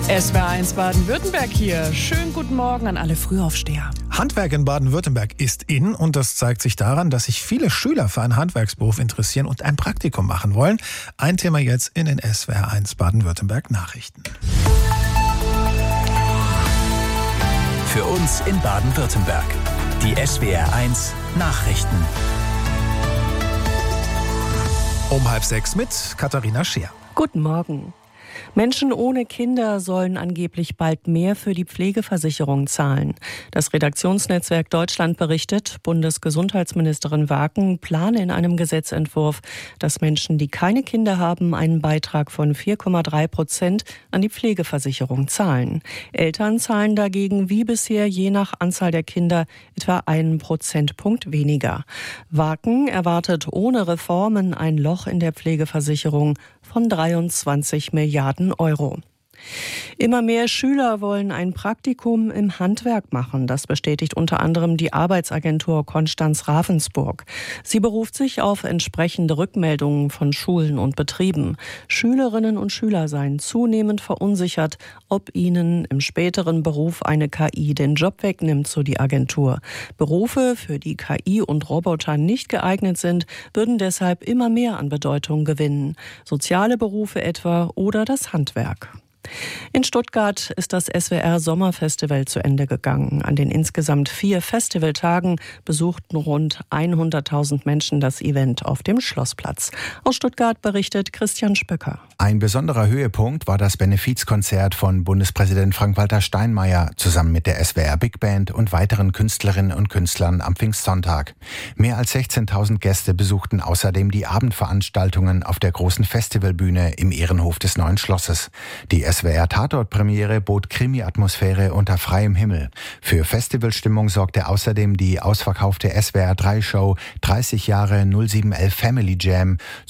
SWR1 Baden-Württemberg hier. Schönen guten Morgen an alle Frühaufsteher. Handwerk in Baden-Württemberg ist in und das zeigt sich daran, dass sich viele Schüler für einen Handwerksberuf interessieren und ein Praktikum machen wollen. Ein Thema jetzt in den SWR1 Baden-Württemberg Nachrichten. Für uns in Baden-Württemberg. Die SWR1 Nachrichten. Um 5:30 mit Katharina Scheer. Guten Morgen. Menschen ohne Kinder sollen angeblich bald mehr für die Pflegeversicherung zahlen. Das Redaktionsnetzwerk Deutschland berichtet, Bundesgesundheitsministerin Waken plane in einem Gesetzentwurf, dass Menschen, die keine Kinder haben, einen Beitrag von 4,3% an die Pflegeversicherung zahlen. Eltern zahlen dagegen wie bisher je nach Anzahl der Kinder etwa 1 Prozentpunkt weniger. Waken erwartet ohne Reformen ein Loch in der Pflegeversicherung von 23 Milliarden Euro. Immer mehr Schüler wollen ein Praktikum im Handwerk machen. Das bestätigt unter anderem die Arbeitsagentur Konstanz Ravensburg. Sie beruft sich auf entsprechende Rückmeldungen von Schulen und Betrieben. Schülerinnen und Schüler seien zunehmend verunsichert, ob ihnen im späteren Beruf eine KI den Job wegnimmt, so die Agentur. Berufe, für die KI und Roboter nicht geeignet sind, würden deshalb immer mehr an Bedeutung gewinnen. Soziale Berufe etwa oder das Handwerk. In Stuttgart ist das SWR-Sommerfestival zu Ende gegangen. An den insgesamt 4 Festivaltagen besuchten rund 100.000 Menschen das Event auf dem Schlossplatz. Aus Stuttgart berichtet Christian Spöcker. Ein besonderer Höhepunkt war das Benefizkonzert von Bundespräsident Frank-Walter Steinmeier zusammen mit der SWR Big Band und weiteren Künstlerinnen und Künstlern am Pfingstsonntag. Mehr als 16.000 Gäste besuchten außerdem die Abendveranstaltungen auf der großen Festivalbühne im Ehrenhof des Neuen Schlosses. Die SWR-Tatort-Premiere bot Krimi-Atmosphäre unter freiem Himmel. Für Festivalstimmung sorgte außerdem die ausverkaufte SWR3-Show 30 Jahre 0711 Family Jam